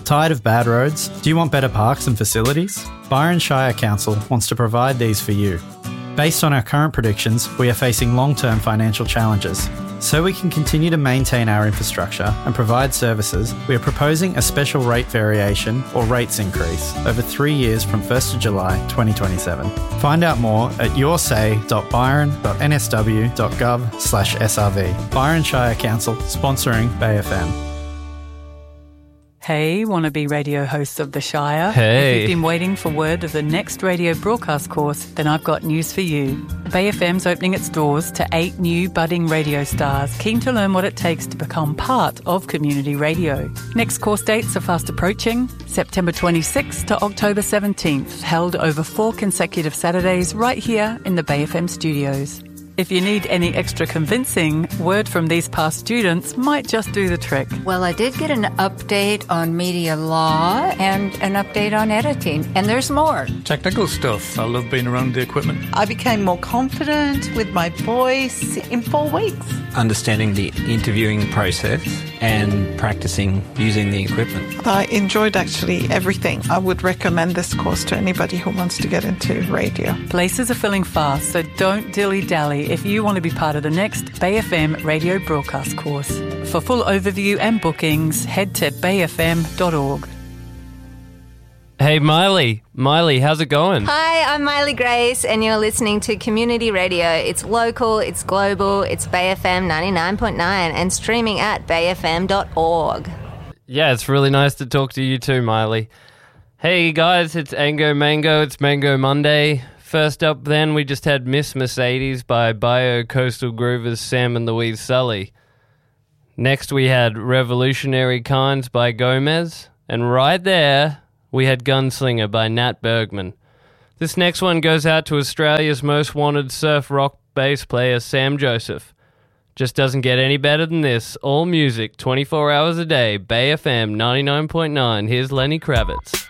Tired of bad roads? Do you want better parks and facilities? Byron Shire Council wants to provide these for you. Based on our current predictions, we are facing long-term financial challenges. So we can continue to maintain our infrastructure and provide services, we are proposing a special rate variation or rates increase over 3 years from 1st of July 2027. Find out more at yoursay.byron.nsw.gov/SRV. Byron Shire Council, sponsoring Bay FM. Hey, wannabe radio hosts of The Shire. Hey. If you've been waiting for word of the next radio broadcast course, then I've got news for you. Bay FM's opening its doors to 8 new budding radio stars keen to learn what it takes to become part of community radio. Next course dates are fast approaching, September 26th to October 17th, held over 4 consecutive Saturdays right here in the Bay FM studios. If you need any extra convincing, word from these past students might just do the trick. Well, I did get an update on media law and an update on editing, and there's more. Technical stuff. I love being around the equipment. I became more confident with my voice in 4 weeks. Understanding the interviewing process and practicing using the equipment. I enjoyed actually everything. I would recommend this course to anybody who wants to get into radio. Places are filling fast, so don't dilly-dally if you want to be part of the next Bay FM radio broadcast course. For full overview and bookings, head to bayfm.org. Hey, Miley. Miley, how's it going? Hi, I'm Miley Grace, and you're listening to Community Radio. It's local, it's global, it's Bay FM 99.9 and streaming at bayfm.org. Yeah, it's really nice to talk to you too, Miley. Hey, guys, it's Ango Mango. It's Mango Monday. First up, then, we just had Miss Mercedes by Bio-Coastal Groovers Sam and Louise Sully. Next, we had Revolutionary Kinds by Gomez. And right there, we had Gunslinger by Nat Bergman. This next one goes out to Australia's most wanted surf rock bass player, Sam Joseph. Just doesn't get any better than this. All music, 24 hours a day, Bay FM 99.9. Here's Lenny Kravitz.